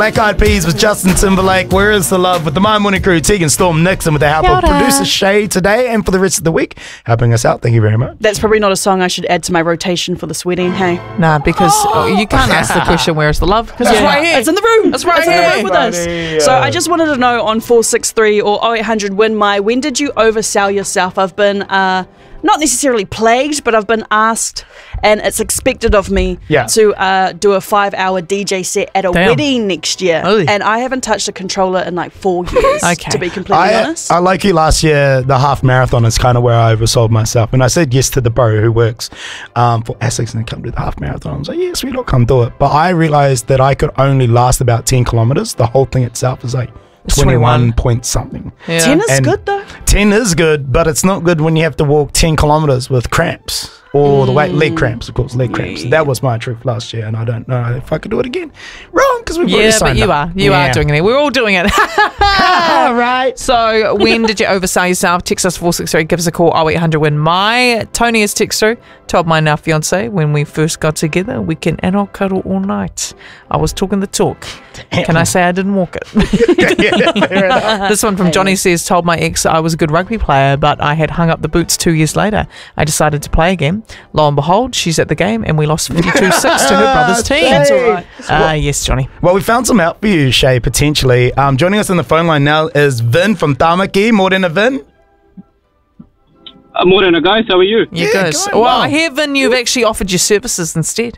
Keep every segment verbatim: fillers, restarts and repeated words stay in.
Black Eyed Peas with Justin Timberlake. Where is the love? With the My Morning Crew, Tegan Storm Nixon with the help of producer Shay today and for the rest of the week, helping us out. Thank you very much. That's probably not a song I should add to my rotation for this wedding, hey? Nah, because oh. you can't ask the question, where is the love? Because yeah. it's right here. It's in the room. It's right it's here. in the room with us. Buddy, So uh, I just wanted to know on four six three or oh eight hundred win my, when did you oversell yourself? I've been... Uh, not necessarily plagued, but I've been asked, and it's expected of me yeah. to uh, do a five-hour D J set at a Damn. wedding next year. Really? And I haven't touched a controller in like four years, Okay. to be completely I, honest. I like you last year, the half marathon is kind of where I oversold myself. And I said yes to the bro who works um, for Essex and come do the half marathon. I was like, yeah, sweet, I'll come do it. But I realized that I could only last about ten kilometers. The whole thing itself is like twenty-one point something. Yeah. ten is And good though. ten is good, but it's not good when you have to walk ten kilometers with cramps. Or the weight, leg cramps, of course, leg cramps. Yeah. That was my truth last year, and I don't know if I could do it again. Wrong, because we've already Yeah, signed but you up. are. You Yeah. are doing it. We're all doing it. All right. So when did you oversell yourself? Text us four six three. Give us a call. oh eight hundred win my. Tony has text through. Told my now fiance when we first got together, we can and I'll cuddle all night. I was talking the talk. Damn. Can I say I didn't walk it? Yeah, fair enough. This one from Johnny says, told my ex I was a good rugby player, but I had hung up the boots two years later. I decided to play again. Lo and behold, she's at the game and we lost fifty-two six to her brother's team. That's all right. Ah, yes, Johnny. Well, we found some help for you, Shay, potentially. Um, joining us on the phone line now is Vin from Tamaki. Morena, Vin. Uh, Morena, guys. How are you? You Yeah, guys. going Well, well. I hear, Vin, you've actually offered your services instead.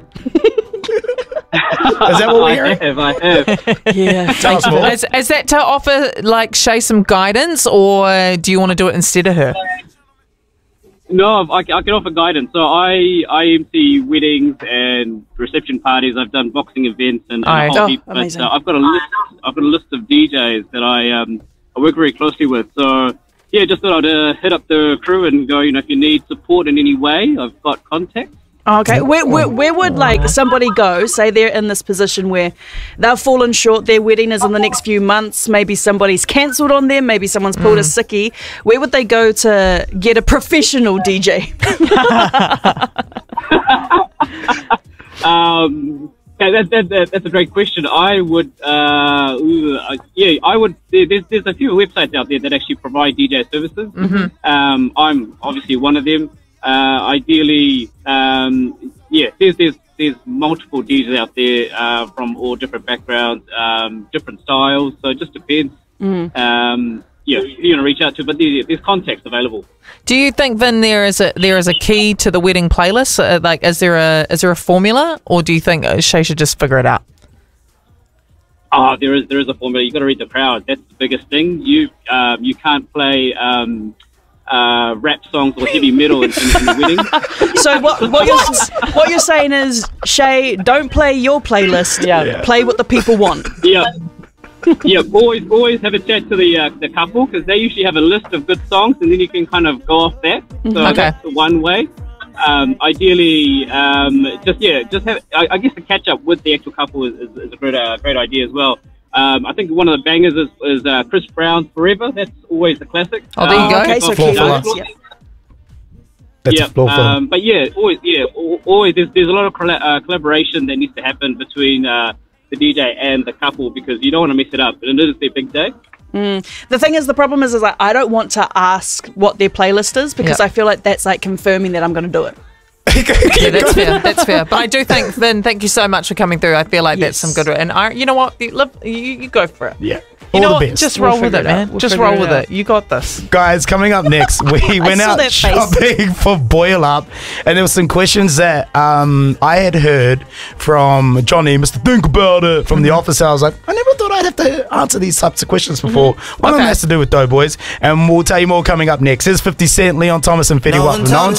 Is that what we're I hearing? have, I have. Yeah. Tell us more. Is, is that to offer, like, Shay some guidance, or do you want to do it instead of her? No, I, I can offer guidance. So I, I M C weddings and reception parties. I've done boxing events and, and Aye. a whole Oh, heap. But amazing. uh, I've got a list. I've got a list of D Js that I um I work very closely with. So yeah, just thought I'd uh, hit up the crew and go. You know, if you need support in any way, I've got contacts. Okay, where, where, where would like somebody go, say they're in this position where they've fallen short, their wedding is in the next few months, maybe somebody's cancelled on them, maybe someone's pulled a sickie, where would they go to get a professional D J? Um, okay, that, that, that, that's a great question. I would, uh, ooh, uh, yeah, I would. There, there's there's a few websites out there that actually provide D J services. Mm-hmm. Um, I'm obviously one of them. Uh, ideally, um, yeah, there's there's there's multiple D Js out there uh, from all different backgrounds, um, different styles. So it just depends. Mm. Um, yeah, you're gonna reach out to, but there, there's contacts available. Do you think, Vin, there is a there is a key to the wedding playlist? Uh, like, is there a is there a formula, or do you think uh, Shay should just figure it out? Ah, there is there is a formula. You got to read the crowd. That's the biggest thing. You um, you can't play. Um, Uh, rap songs or heavy metal in, in, in the wedding. So what, what, you're, what you're saying is, Shay, don't play your playlist, Yeah. Yeah. play what the people want. Yeah, yeah. Always, always have a chat to the uh, the couple because they usually have a list of good songs, and then you can kind of go off that. So Okay. that's the one way. Um, ideally, um, just yeah, just have. I, I guess the catch up with the actual couple is, is, is a great uh, great idea as well. Um, I think one of the bangers is, is uh, Chris Brown's "Forever." That's always the classic. Oh, there you Um, go. Okay, so off Floor key the dance words, floor. yeah. That's yeah, a floor film. um, but yeah, always, yeah, al- always. There's, there's a lot of colla- uh, collaboration that needs to happen between uh, the D J and the couple because you don't want to mess it up. And it is their big day. The thing is, the problem is, is like, I don't want to ask what their playlist is because Yeah. I feel like that's like confirming that I'm going to do it. Yeah, that's fair. That's fair. But I do think, Vin, thank you so much for coming through. I feel like that's Yes. some good. And I, you know what, you, live, you, you go for it. Yeah. You All know the what? best. Just We'll roll with figure it, it out. man. We'll Just figure roll it with out. it. You got this. Guys, coming up next, we went saw out that face. shopping for Boil Up, and there were some questions that um, I had heard from Johnny, Mister Think About It, from the office. I was like, I never thought I'd have to answer these types of questions before. One of them Okay. has to do with Doughboys, and we'll tell you more coming up next. Here's fifty Cent, Leon Thomas, and Fetty Wap. No one